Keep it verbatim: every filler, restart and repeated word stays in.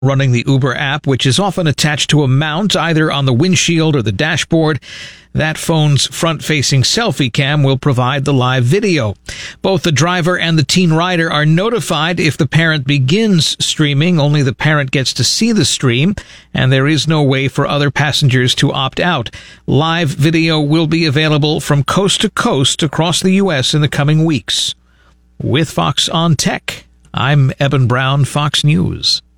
running the Uber app, which is often attached to a mount either on the windshield or the dashboard. That phone's front-facing selfie cam will provide the live video. Both the driver and the teen rider are notified if the parent begins streaming. Only the parent gets to see the stream, and there is no way for other passengers to opt out. Live video will be available from coast to coast across the U S in the coming weeks. With Fox on Tech, I'm Eben Brown, Fox News.